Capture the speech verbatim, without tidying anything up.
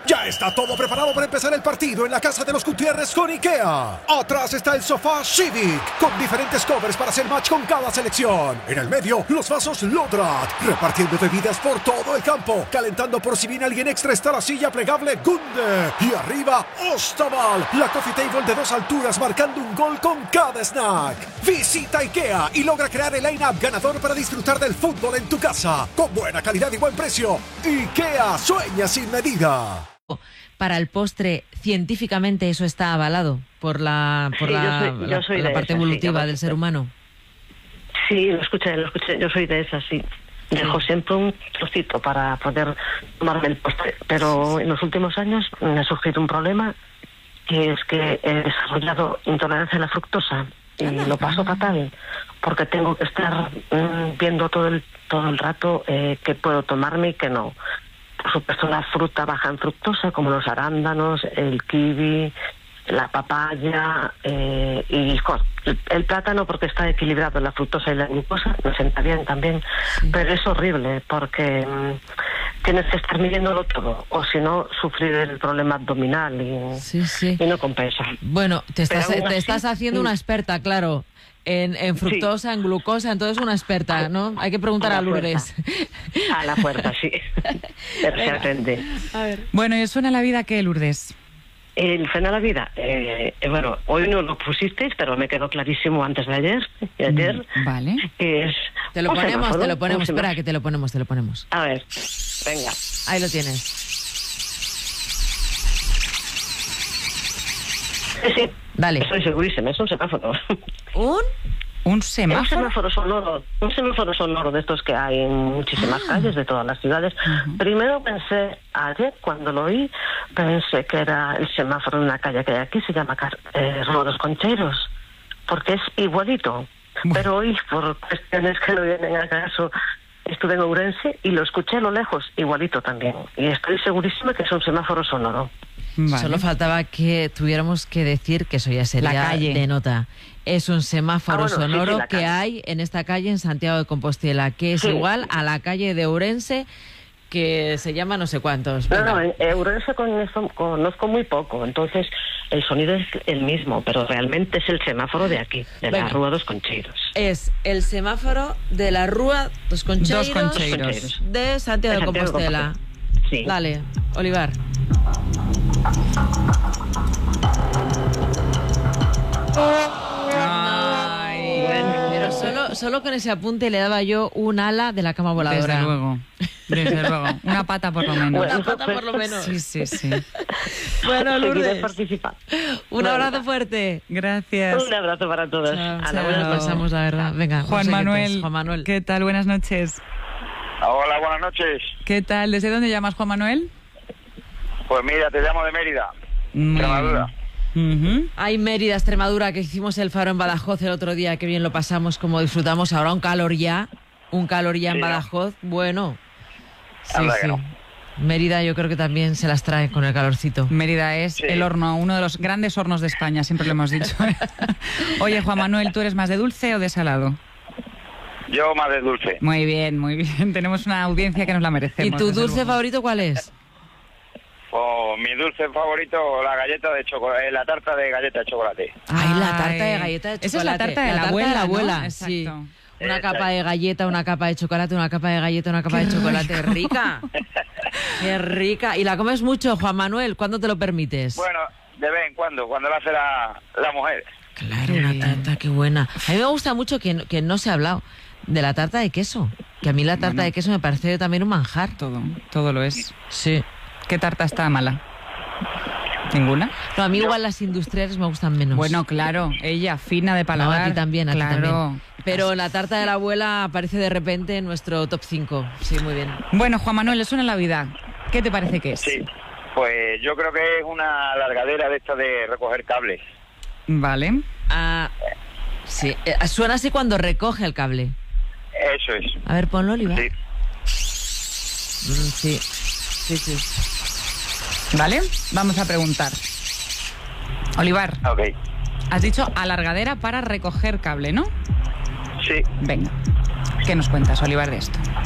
Ya está todo preparado para empezar el partido en la casa de los Gutiérrez con IKEA. Atrás está el sofá Civic, con diferentes covers para hacer match con cada selección. En el medio, los vasos Lodrat, repartiendo bebidas por todo el campo. Calentando por si viene alguien extra está la silla plegable Gunde. Y arriba, Ostaval, la coffee table de dos alturas marcando un gol con cada snack. Visita IKEA y logra crear el line-up ganador para disfrutar del fútbol en tu casa. Con buena calidad y buen precio. IKEA, sueña sin medida. Para el postre, científicamente eso está avalado por la, por sí, la, yo soy, yo soy la, la parte esa, evolutiva sí, del ser humano. Sí, lo escuché, lo escuché. Yo soy de esas, sí. Dejo siempre un trocito para poder tomarme el postre. Pero en los últimos años me ha surgido un problema, que es que he desarrollado intolerancia a la fructosa. Y lo paso fatal, porque tengo que estar mmm, viendo todo el, todo el rato eh, qué puedo tomarme y qué no. Por supuesto, la fruta baja en fructosa, como los arándanos, el kiwi, la papaya eh, y bueno, el, el plátano, porque está equilibrado la fructosa y la glucosa, me sienta bien también. Sí. Pero es horrible, porque mmm, tienes que estar midiéndolo todo, o si no, sufrir el problema abdominal y, sí, sí. y no compensa. Bueno, te estás, te así, estás haciendo sí. una experta, claro. En, en fructosa, sí. en glucosa, entonces una experta, ¿no? Hay que preguntar a, a Lourdes. A la puerta, sí. Pero se aprende. A ver. Bueno, ¿y os suena la vida qué, Lourdes? El suena la vida. Eh, eh, bueno, hoy no lo pusisteis, pero me quedó clarísimo antes de ayer. De ayer mm, vale. Que es te lo ponemos, semáforo, te lo ponemos. Espera, que te lo ponemos, te lo ponemos. A ver, venga. Ahí lo tienes. Sí, sí. Dale. Estoy segurísima, es un semáforo. ¿Un? ¿Un semáforo? Un semáforo sonoro, un semáforo sonoro de estos que hay en muchísimas ah. calles de todas las ciudades. Uh-huh. Primero pensé, ayer cuando lo oí, pensé que era el semáforo de una calle que hay aquí, se llama eh, Rua dos Concheiros, porque es igualito. Uh-huh. Pero hoy, por cuestiones que no vienen a caso, estuve en Ourense y lo escuché a lo lejos, igualito también. Y estoy segurísima que es un semáforo sonoro. Vale. Solo faltaba que tuviéramos que decir que eso ya sería la calle. De nota. Es un semáforo ah, bueno, sonoro sí, sí, que hay en esta calle en Santiago de Compostela, que es sí. igual a la calle de Ourense, que se llama no sé cuántos. Venga. No, no, en Ourense conozco, conozco muy poco, entonces el sonido es el mismo, pero realmente es el semáforo de aquí, de Venga. la Rúa dos Concheiros. Es el semáforo de la Rúa dos Concheiros, dos Concheiros. de Santiago de, de Compostela. De sí. Dale, Olivar. Ay, pero solo, solo con ese apunte le daba yo un ala de la cama voladora. Desde luego, desde luego. Una pata por lo menos. Una pata por lo menos. Sí, sí, sí. Bueno, Lourdes, participar. Un abrazo fuerte. Gracias. Un abrazo para todos. Chao, a la buena pasamos, la verdad. Venga, Juan Manuel, Juan Manuel. ¿qué tal? Buenas noches. Hola, buenas noches. ¿Qué tal? ¿Desde dónde llamas, Juan Manuel? Pues mira, te llamo de Mérida, mm. Extremadura. Uh-huh. Ay, Mérida, Extremadura, que hicimos el faro en Badajoz el otro día, qué bien lo pasamos, como disfrutamos. Ahora un calor ya, un calor ya en sí, Badajoz, ¿no? Bueno. Sí, Anda sí. No. Mérida yo creo que también se las trae con el calorcito. Mérida es sí. el horno, uno de los grandes hornos de España, siempre lo hemos dicho. Oye, Juan Manuel, ¿tú eres más de dulce o de salado? Yo más de dulce. Muy bien, muy bien. Tenemos una audiencia que nos la merecemos. ¿Y tu dulce luego. favorito cuál es? Oh, mi dulce favorito, la galleta de chocolate, la tarta de galleta de chocolate. Ay, la tarta de galleta de chocolate. Esa es la tarta de la, la, abuela, de la abuela, ¿no? sí. Exacto. Una capa de galleta, una capa de chocolate, una capa de galleta, una capa Qué de chocolate. Rica. Qué rica. ¿Y la comes mucho, Juan Manuel? ¿Cuándo te lo permites? Bueno, de vez en cuando, cuando lo hace la, la mujer. Claro, una tarta, qué buena. A mí me gusta mucho que, que no se ha hablado de la tarta de queso. Que a mí la tarta bueno, de queso me parece también un manjar. Todo, todo lo es. Sí. ¿Qué tarta está mala? ¿Ninguna? No, a mí igual las industriales me gustan menos. Bueno, claro, ella, fina de paladar. No, a ti también, a claro. ti también. Pero la tarta de la abuela aparece de repente en nuestro top cinco. Sí, muy bien. Bueno, Juan Manuel, le suena la vida. ¿Qué te parece que es? Sí, pues yo creo que es una alargadera de esta de recoger cables. Vale. Ah, sí, eh, suena así cuando recoge el cable. Eso es. A ver, ponlo, Oliva. Sí. Mm, sí, sí, sí. Vale, vamos a preguntar. Olivar. Ok. Has dicho alargadera para recoger cable, ¿no? Sí. Venga. ¿Qué nos cuentas, Olivar, de esto?